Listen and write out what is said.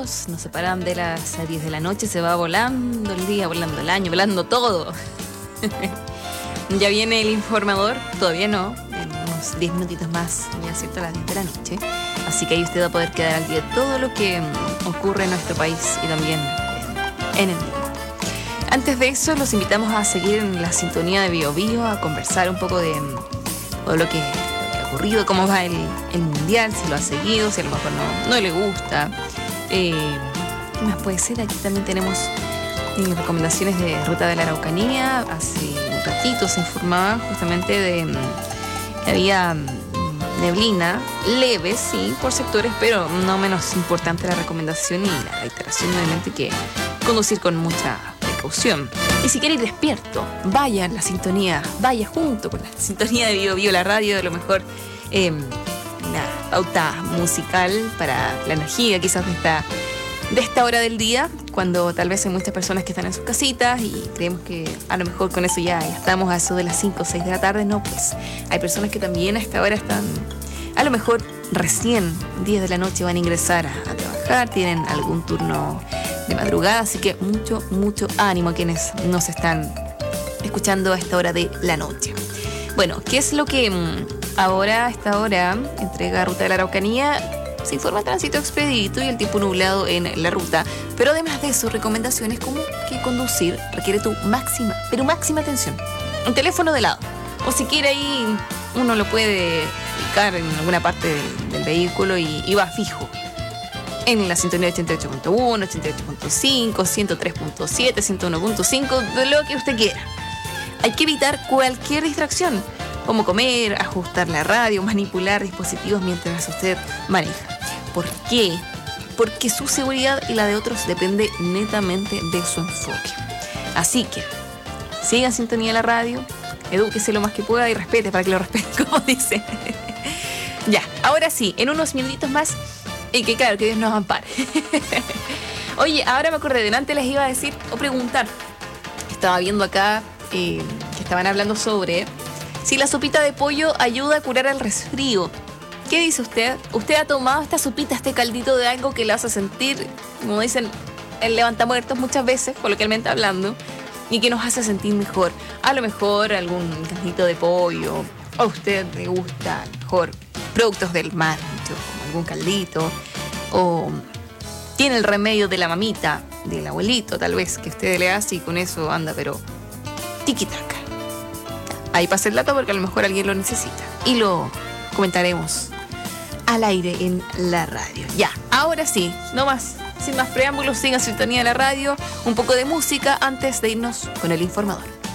años, nos separan de las 10 de la noche, se va volando el día, volando el año, volando todo. Ya viene el informador, todavía no, en unos 10 minutitos más, ya cierto, a las 10 de la noche. Así que ahí usted va a poder quedar al día de todo lo que ocurre en nuestro país y también en el mundo. Antes de eso, los invitamos a seguir en la sintonía de Bio Bio, a conversar un poco de todo lo que ha ocurrido, cómo va el mundial, si lo ha seguido, si a lo mejor no le gusta. ¿Qué más puede ser? Aquí también tenemos recomendaciones de Ruta de la Araucanía. Hace un ratito se informaba justamente de que había neblina leve, sí, por sectores, pero no menos importante la recomendación y la reiteración, obviamente, que conducir con mucha precaución. Y si quiere ir despierto, vaya en la sintonía, vaya junto con la sintonía de Bio Bio, la radio, de lo mejor una pauta musical para la energía quizás de esta hora del día, cuando tal vez hay muchas personas que están en sus casitas y creemos que a lo mejor con eso ya estamos a eso de las 5 o 6 de la tarde. No, pues hay personas que también a esta hora están, a lo mejor recién 10 de la noche van a ingresar a trabajar, tienen algún turno de madrugada, así que mucho ánimo a quienes nos están escuchando a esta hora de la noche. Bueno, ¿qué es lo que ahora, a esta hora, entrega Ruta de la Araucanía? Se informa el tránsito expedito y el tiempo nublado en la ruta, pero además de eso, recomendaciones como que conducir requiere tu máxima atención. Un teléfono de lado, o si quiere ahí uno lo puede ubicar en alguna parte del vehículo y va fijo. En la sintonía 88.1, 88.5, 103.7, 101.5, de lo que usted quiera. Hay que evitar cualquier distracción, como comer, ajustar la radio, manipular dispositivos mientras usted maneja. ¿Por qué? Porque su seguridad y la de otros depende netamente de su enfoque. Así que, siga en sintonía de la radio, edúquese lo más que pueda y respete para que lo respete, como dice. Ya, ahora sí, en unos minutitos más, y que claro, que Dios nos ampare. Oye, ahora me acordé, delante les iba a decir o preguntar. Estaba viendo acá que estaban hablando sobre si la sopita de pollo ayuda a curar el resfrío. ¿Qué dice usted? ¿Usted ha tomado esta sopita, este caldito de algo que le hace sentir, como dicen, el levantamuertos muchas veces, coloquialmente hablando, y que nos hace sentir mejor? A lo mejor algún caldito de pollo, o a usted le gusta, a lo mejor, productos del mar, como algún caldito, o tiene el remedio de la mamita, del abuelito, tal vez, que usted le hace y con eso anda, pero tiquitaca. Ahí pasa el dato porque a lo mejor alguien lo necesita. Y lo comentaremos al aire en la radio. Ya, ahora sí, no más, sin más preámbulos, sigan sintonía de la radio, un poco de música antes de irnos con el informador.